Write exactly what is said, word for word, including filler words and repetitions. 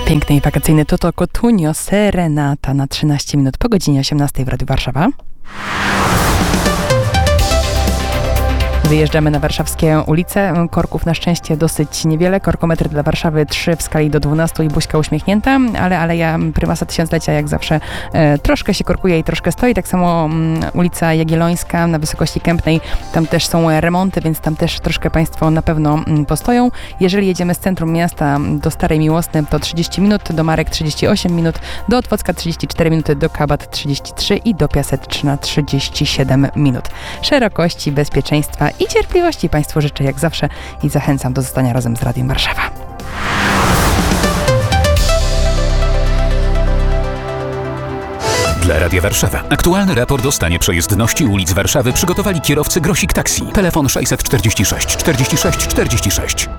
Piękny i wakacyjny Toto Cotugno, Serenata na trzynaście minut po godzinie osiemnastej w Radiu Warszawa. Wyjeżdżamy na warszawskie ulice. Korków na szczęście dosyć niewiele. Korkometry dla Warszawy trzy w skali do dwunastu i buźka uśmiechnięta, ale Aleja Prymasa Tysiąclecia jak zawsze e, troszkę się korkuje i troszkę stoi. Tak samo m, ulica Jagiellońska na wysokości Kępnej. Tam też są remonty, więc tam też troszkę Państwo na pewno m, postoją. Jeżeli jedziemy z centrum miasta do Starej Miłosny, to trzydzieści minut, do Marek trzydzieści osiem minut, do Otwocka trzydzieści cztery minuty, do Kabat trzydzieści trzy i do Piaseczna trzydzieści siedem minut. Szerokości, bezpieczeństwa i cierpliwości Państwu życzę jak zawsze i zachęcam do zostania razem z Radiem Warszawa. Dla Radia Warszawa aktualny raport o stanie przejezdności ulic Warszawy przygotowali kierowcy Grosik Taxi. Telefon sześćset czterdzieści sześć czterdzieści sześć czterdzieści sześć.